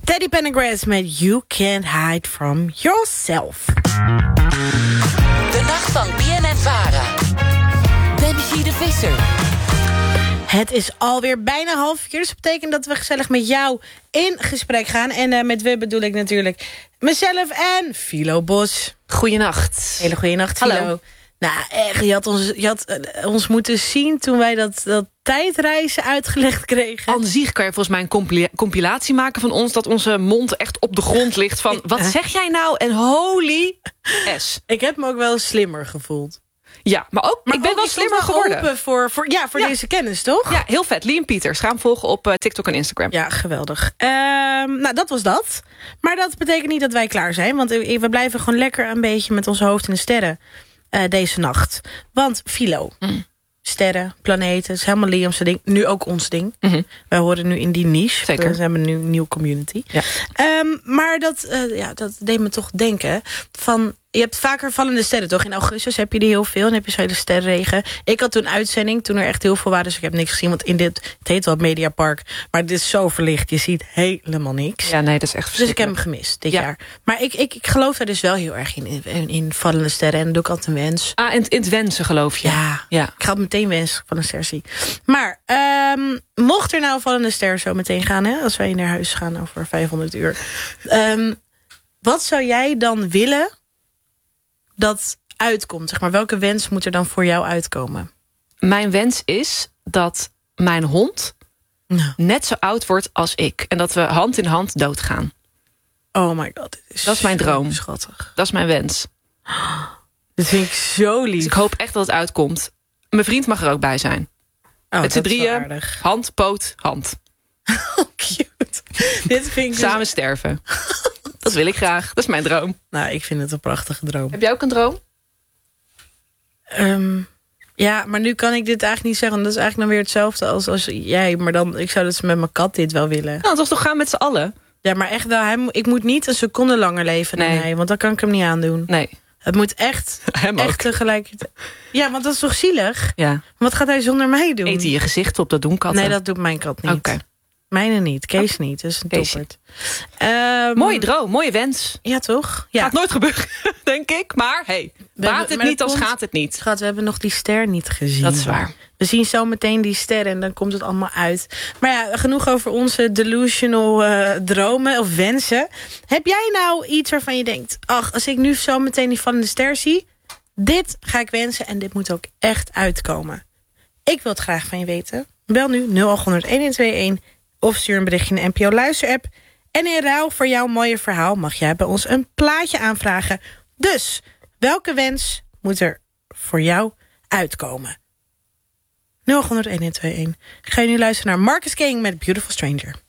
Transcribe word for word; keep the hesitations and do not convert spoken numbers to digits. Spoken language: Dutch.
Teddy Pendergrass met You Can't Hide From Yourself. De nacht van B N N Vara. Debbie de Visser. Het is alweer bijna half vier, dus dat betekent dat we gezellig met jou in gesprek gaan. En uh, met we bedoel ik natuurlijk mezelf en Philo Bos. Goeienacht. Hele goeie nacht, Philo. Hallo. Nou, echt, je had ons, je had, uh, ons moeten zien toen wij dat, dat tijdreizen uitgelegd kregen. Aan zich kan je volgens mij een compila- compilatie maken van ons... dat onze mond echt op de grond ligt van... wat zeg jij nou? En holy s. Ik heb me ook wel slimmer gevoeld. Ja, maar ook, maar ik ben ook, wel slimmer geworden. Open voor, voor, ja, voor ja. deze kennis, toch? Ja, heel vet. Liam Pieters. Ga hem volgen op uh, TikTok en Instagram. Ja, geweldig. Um, nou, dat was dat. Maar dat betekent niet dat wij klaar zijn. Want we blijven gewoon lekker een beetje met ons hoofd in de sterren uh, deze nacht. Want Philo, mm. sterren, planeten, is helemaal Liam's ding. Nu ook ons ding. Mm-hmm. Wij horen nu in die niche. Zeker. We hebben nu een nieuwe community. Ja. Um, maar dat, uh, ja, dat deed me toch denken van... Je hebt vaker vallende sterren, toch? In augustus heb je die heel veel. En heb je zo'n hele sterrenregen. Ik had toen uitzending, toen er echt heel veel waren. Dus ik heb niks gezien, want in dit, het heet wel het Mediapark. Maar het is zo verlicht, je ziet helemaal niks. Ja, nee, dat is echt Dus ik heb hem gemist dit ja. jaar. Maar ik, ik, ik geloof daar dus wel heel erg in, in, in vallende sterren. En dan doe ik altijd een wens. Ah, in, in het wensen geloof je? Ja, ja. Ik ga het meteen wensen van een ster zien. Maar um, mocht er nou een vallende ster zo meteen gaan, hè, als wij naar huis gaan over vijfhonderd uur. Um, wat zou jij dan willen dat uitkomt? Zeg maar, welke wens moet er dan voor jou uitkomen? Mijn wens is dat mijn hond nou. net zo oud wordt als ik. En dat we hand in hand doodgaan. Oh my god. Dit is dat is mijn droom. Schattig. Dat is mijn wens. Dat vind ik zo lief. Dus ik hoop echt dat het uitkomt. Mijn vriend mag er ook bij zijn. Oh, met z'n drieën. Hand, poot, hand. Oh, cute. Dit vind ik Samen dus... sterven. Dat wil ik graag. Dat is mijn droom. Nou, ik vind het een prachtige droom. Heb jij ook een droom? Um, ja, maar nu kan ik dit eigenlijk niet zeggen. Dat is eigenlijk dan weer hetzelfde als, als jij. Maar dan, ik zou dus met mijn kat dit wel willen. Nou, toch toch gaan met z'n allen? Ja, maar echt wel. Hij, ik moet niet een seconde langer leven nee. dan hij. Want dan kan ik hem niet aandoen. Nee. Het moet echt, hem echt ook. tegelijkertijd. Ja, want dat is toch zielig? Ja. Wat gaat hij zonder mij doen? Eet hij je gezicht op, dat doen katten? Nee, dat doet mijn kat niet. Oké. Okay. Mijne niet, Kees okay. niet. Dat is een toppert. Um, mooie droom, mooie wens. Ja, toch? Ja. Gaat nooit gebeuren, denk ik. Maar hey, baat het niet als komt, gaat het niet. Schat, we hebben nog die ster niet gezien. Dat is waar. We zien zo meteen die ster en dan komt het allemaal uit. Maar ja, genoeg over onze delusional uh, dromen of wensen. Heb jij nou iets waarvan je denkt... ach, als ik nu zo meteen die vallende ster zie... dit ga ik wensen en dit moet ook echt uitkomen. Ik wil het graag van je weten. Bel nu nul acht honderd een een twee een... of stuur een berichtje in de N P O Luisterapp. En in ruil voor jouw mooie verhaal mag jij bij ons een plaatje aanvragen. Dus, welke wens moet er voor jou uitkomen? nul acht honderd een een twee een. Ga je nu luisteren naar Marcus King met Beautiful Stranger.